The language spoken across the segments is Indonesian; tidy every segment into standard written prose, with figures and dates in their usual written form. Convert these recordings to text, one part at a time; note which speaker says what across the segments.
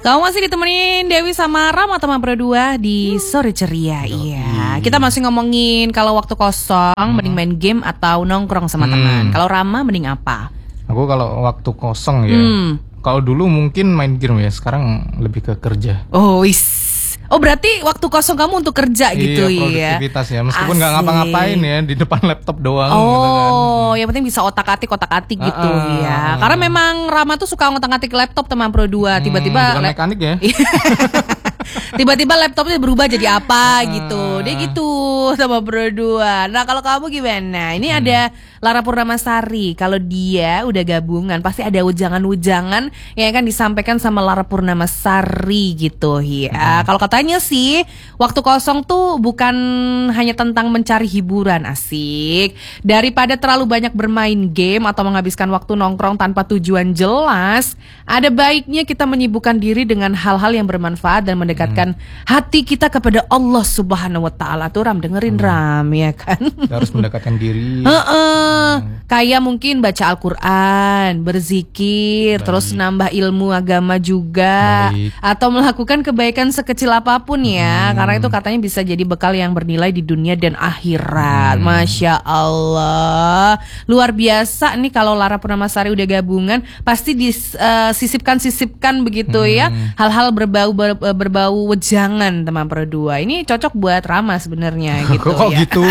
Speaker 1: Kamu masih ditemenin Dewi sama Rama teman berdua di Sore Ceria. Iya, kita masih ngomongin kalau waktu kosong mending main game atau nongkrong sama teman. Kalau Rama mending apa?
Speaker 2: Aku kalau waktu kosong ya, kalau dulu mungkin main game ya, sekarang lebih ke kerja.
Speaker 1: Oh wis. Oh berarti waktu kosong kamu untuk kerja gitu ya?
Speaker 2: Produktivitas ya, meskipun nggak ngapa-ngapain ya, di depan laptop doang.
Speaker 1: Oh,
Speaker 2: gitu kan.
Speaker 1: yang penting bisa otak-atik gitu ya. Karena memang Rama tuh suka ngotak-atik laptop teman Pro 2. Tiba-tiba
Speaker 2: bukan mekanik ya.
Speaker 1: Tiba-tiba laptopnya berubah jadi apa gitu. Dia gitu sama Pro 2. Nah kalau kamu gimana? Ini ada Lara Purnamasari. Kalau dia udah gabungan pasti ada ujangan-ujangan yang akan disampaikan sama Lara Purnamasari gitu ya. Kalau katanya sih waktu kosong tuh bukan hanya tentang mencari hiburan, asik. Daripada terlalu banyak bermain game atau menghabiskan waktu nongkrong tanpa tujuan jelas, ada baiknya kita menyibukkan diri dengan hal-hal yang bermanfaat dan mendekatkan hati kita kepada Allah Subhanahu wa taala. Tuh Ram, dengerin Ram ya kan.
Speaker 2: Kita harus mendekatkan diri.
Speaker 1: Kayak mungkin baca Al-Quran, berzikir, terus nambah ilmu agama juga. Atau melakukan kebaikan sekecil apapun ya. Karena itu katanya bisa jadi bekal yang bernilai di dunia dan akhirat. Masya Allah. Luar biasa nih kalau Lara Purnamasari udah gabungan. Pasti disisipkan begitu ya. Hal-hal berbau wejangan teman Pro 2. Ini cocok buat Rama sebenarnya gitu.
Speaker 2: Kok
Speaker 1: ya.
Speaker 2: gitu?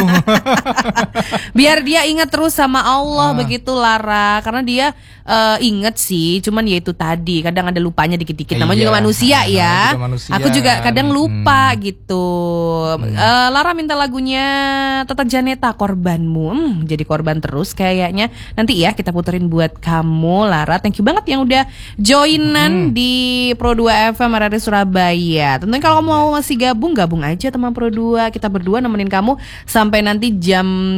Speaker 1: Biar dia ingat terus sama Allah begitu Lara. Karena dia inget sih, cuman ya itu tadi kadang ada lupanya dikit-dikit. Namanya juga manusia ya. Aku juga kadang lupa gitu. Lara minta lagunya Tata Janeta, Korbanmu. Jadi korban terus kayaknya. Nanti ya kita puterin buat kamu Lara. Thank you banget yang udah joinan di Pro 2 FM RRI Surabaya. Tentunya kalau kamu mau masih gabung aja teman Pro 2. Kita berdua nemenin kamu sampai nanti jam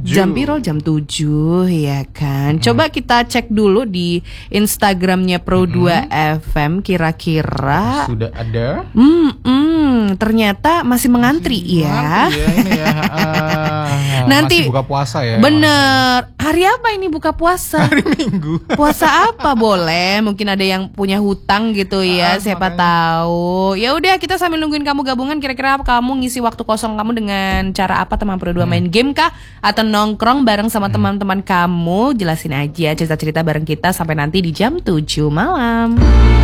Speaker 1: 7 ya kan. Coba kita cek dulu di Instagramnya Pro 2 FM kira-kira
Speaker 2: sudah ada.
Speaker 1: Ternyata masih mengantri ya.
Speaker 2: Ini ya.
Speaker 1: Nanti
Speaker 2: masih buka puasa ya.
Speaker 1: Bener. Hari apa ini buka puasa?
Speaker 2: Hari Minggu.
Speaker 1: Puasa apa boleh? Mungkin ada yang punya hutang gitu ya. Siapa tahu. Ya udah kita sambil nungguin kamu gabungan. Kira-kira kamu ngisi waktu kosong kamu dengan cara apa teman Pro 2? Main game kah? Atau nongkrong bareng sama teman-teman kamu? Jelasin aja cerita-cerita bareng kita sampai nanti di jam 7 malam.